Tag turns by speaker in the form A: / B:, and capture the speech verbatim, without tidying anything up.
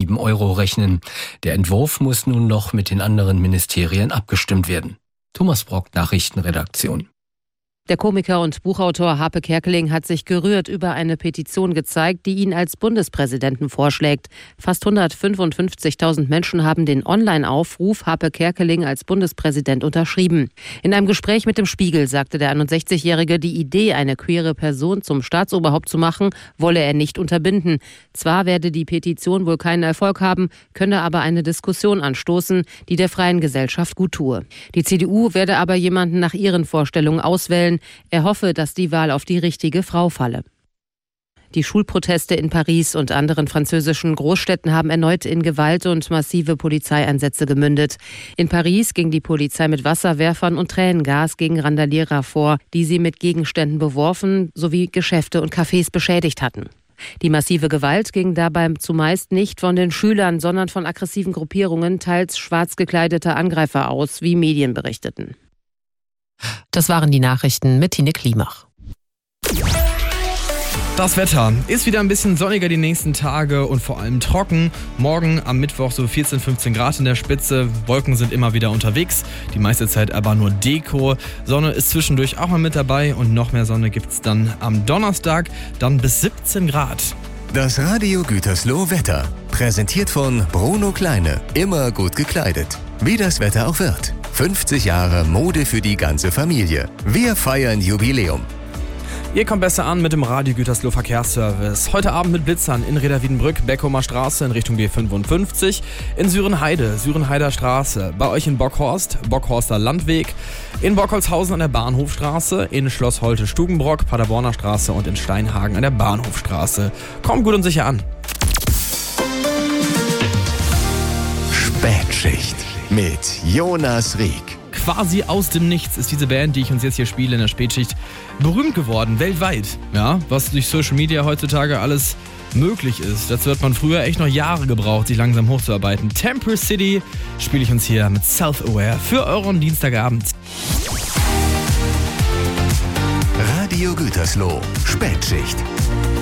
A: sieben Euro rechnen. Der Entwurf muss nun noch mit den anderen Ministerien abgestimmt werden. Thomas Brock, Nachrichtenredaktion.
B: Der Komiker und Buchautor Harpe Kerkeling hat sich gerührt über eine Petition gezeigt, die ihn als Bundespräsidenten vorschlägt. Fast hundertfünfundfünfzigtausend Menschen haben den Online-Aufruf Harpe Kerkeling als Bundespräsident unterschrieben. In einem Gespräch mit dem Spiegel sagte der einundsechzigjährige, die Idee, eine queere Person zum Staatsoberhaupt zu machen, wolle er nicht unterbinden. Zwar werde die Petition wohl keinen Erfolg haben, könne aber eine Diskussion anstoßen, die der freien Gesellschaft gut tue. Die C D U werde aber jemanden nach ihren Vorstellungen auswählen. Er hoffe, dass die Wahl auf die richtige Frau falle. Die Schulproteste in Paris und anderen französischen Großstädten haben erneut in Gewalt und massive Polizeieinsätze gemündet. In Paris ging die Polizei mit Wasserwerfern und Tränengas gegen Randalierer vor, die sie mit Gegenständen beworfen sowie Geschäfte und Cafés beschädigt hatten. Die massive Gewalt ging dabei zumeist nicht von den Schülern, sondern von aggressiven Gruppierungen, teils schwarz gekleideter Angreifer aus, wie Medien berichteten.
C: Das waren die Nachrichten mit Tine Klimach.
D: Das Wetter ist wieder ein bisschen sonniger die nächsten Tage und vor allem trocken. Morgen am Mittwoch so vierzehn, fünfzehn Grad in der Spitze. Wolken sind immer wieder unterwegs. Die meiste Zeit aber nur Deko. Sonne ist zwischendurch auch mal mit dabei und noch mehr Sonne gibt es dann am Donnerstag. Dann bis siebzehn Grad.
E: Das Radio Gütersloh Wetter. Präsentiert von Bruno Kleine. Immer gut gekleidet. Wie das Wetter auch wird. fünfzig Jahre Mode für die ganze Familie. Wir feiern Jubiläum.
D: Ihr kommt besser an mit dem Radio Gütersloh Verkehrsservice. Heute Abend mit Blitzern in Reda-Wiedenbrück, Beckumer Straße in Richtung B fünfundfünfzig, in Sürenheide, Sürenheider Straße, bei euch in Bockhorst, Bockhorster Landweg, in Bockholzhausen an der Bahnhofstraße, in Schloss Holte-Stubenbrock, Paderborner Straße und in Steinhagen an der Bahnhofstraße. Kommt gut und sicher an.
E: Spätschicht mit Jonas Rieck.
D: Quasi aus dem Nichts ist diese Band, die ich uns jetzt hier spiele in der Spätschicht, berühmt geworden, weltweit. Ja, was durch Social Media heutzutage alles möglich ist. Dazu hat man früher echt noch Jahre gebraucht, sich langsam hochzuarbeiten. Temper City spiele ich uns hier mit Self-Aware für euren Dienstagabend.
E: Radio Gütersloh, Spätschicht.